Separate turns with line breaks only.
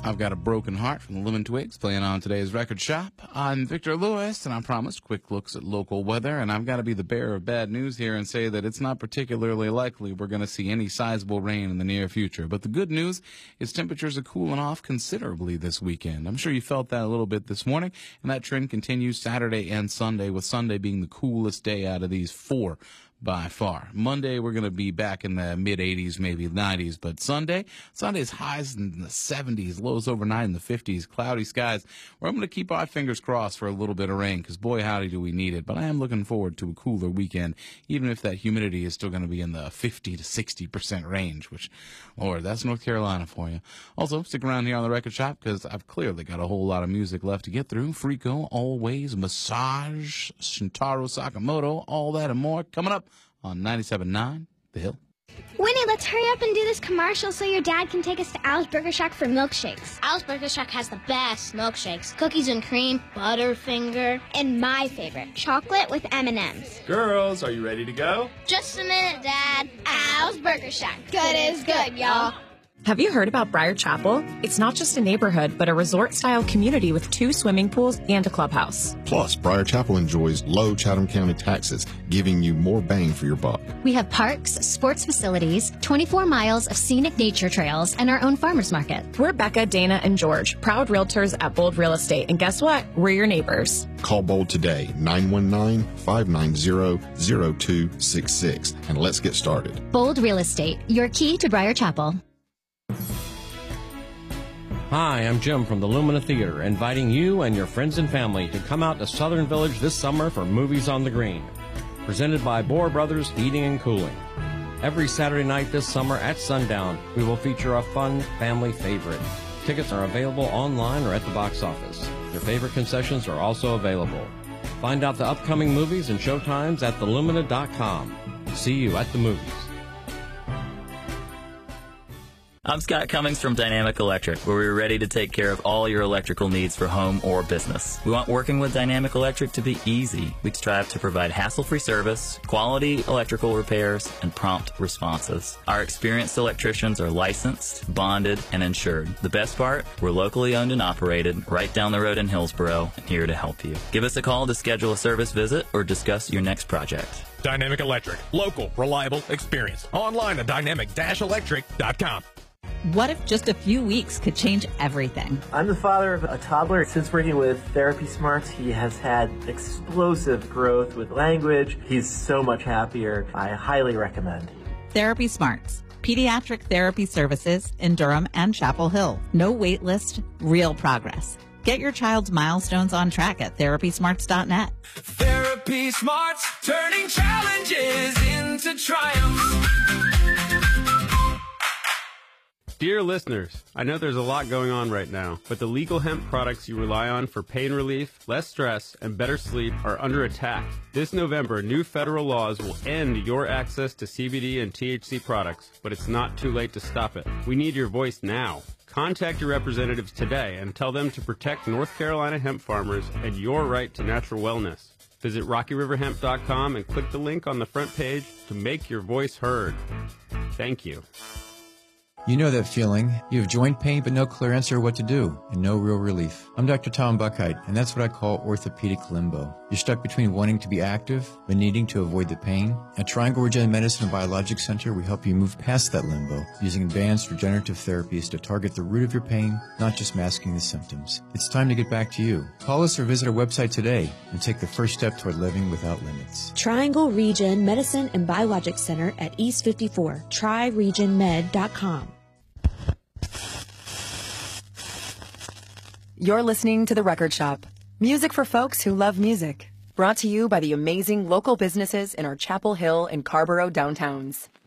I've got a broken heart from the Lemon Twigs playing on today's record shop. I'm Victor Lewis, and I promised quick looks at local weather, and I've got to be the bearer of bad news here and say that it's not particularly likely we're going to see any sizable rain in the near future. But the good news is temperatures are cooling off considerably this weekend. I'm sure you felt that a little bit this morning, and that trend continues Saturday and Sunday, with Sunday being the coolest day out of these four by far. Monday, we're going to be back in the mid-80s, maybe 90s. But Sunday's highs in the 70s, lows overnight in the 50s, cloudy skies. We're going to keep our fingers crossed for a little bit of rain, because boy, howdy do we need it. But I am looking forward to a cooler weekend, even if that humidity is still going to be in the 50 to 60% range, which, Lord, that's North Carolina for you. Also, stick around here on the record shop, because I've clearly got a whole lot of music left to get through. Frico, Always, Massage, Shintaro Sakamoto, all that and more coming up on 97.9 The Hill.
Winnie, let's hurry up and do this commercial so your dad can take us to Al's Burger Shack for milkshakes. Al's Burger Shack has the best milkshakes. Cookies and cream, Butterfinger, and my favorite, chocolate with M&Ms.
Girls, are you ready to go?
Just a minute, Dad. Al's Burger Shack. Good is good, y'all.
Have you heard about Briar Chapel? It's not just a neighborhood, but a resort-style community with 2 swimming pools and a clubhouse.
Plus, Briar Chapel enjoys low Chatham County taxes, giving you more bang for your buck.
We have parks, sports facilities, 24 miles of scenic nature trails, and our own farmers market.
We're Becca, Dana, and George, proud realtors at Bold Real Estate. And guess what? We're your neighbors.
Call Bold today, 919-590-0266, and let's get started.
Bold Real Estate, your key to Briar Chapel.
Hi, I'm Jim from the Lumina Theater, inviting you and your friends and family to come out to Southern Village this summer for Movies on the Green, presented by Bohr Brothers Heating and Cooling. Every Saturday night this summer at sundown, we will feature a fun family favorite. Tickets are available online or at the box office. Your favorite concessions are also available. Find out the upcoming movies and showtimes at thelumina.com. See you at the movies.
I'm Scott Cummings from Dynamic Electric, where we're ready to take care of all your electrical needs for home or business. We want working with Dynamic Electric to be easy. We strive to provide hassle-free service, quality electrical repairs, and prompt responses. Our experienced electricians are licensed, bonded, and insured. The best part, we're locally owned and operated, right down the road in Hillsboro, and here to help you. Give us a call to schedule a service visit or discuss your next project.
Dynamic Electric. Local, reliable, experienced. Online at dynamic-electric.com.
What if just a few weeks could change everything?
I'm the father of a toddler. Since working with Therapy Smarts, he has had explosive growth with language. He's so much happier. I highly recommend.
Therapy Smarts. Pediatric therapy services in Durham and Chapel Hill. No wait list, real progress. Get your child's milestones on track at therapysmarts.net.
Therapy Smarts, turning challenges into triumphs.
Dear listeners, I know there's a lot going on right now, but the legal hemp products you rely on for pain relief, less stress, and better sleep are under attack. This November, new federal laws will end your access to CBD and THC products, but it's not too late to stop it. We need your voice now. Contact your representatives today and tell them to protect North Carolina hemp farmers and your right to natural wellness. Visit RockyRiverHemp.com and click the link on the front page to make your voice heard. Thank you.
You know that feeling. You have joint pain but no clear answer what to do and no real relief. I'm Dr. Tom Buckheit, and that's what I call orthopedic limbo. You're stuck between wanting to be active but needing to avoid the pain. At Triangle Regen Medicine and Biologic Center, we help you move past that limbo using advanced regenerative therapies to target the root of your pain, not just masking the symptoms. It's time to get back to you. Call us or visit our website today and take the first step toward living without limits.
Triangle Regen Medicine and Biologic Center at East 54. TryRegenMed.com.
You're listening to The Record Shop. Music for folks who love music. Brought to you by the amazing local businesses in our Chapel Hill and Carborough downtowns.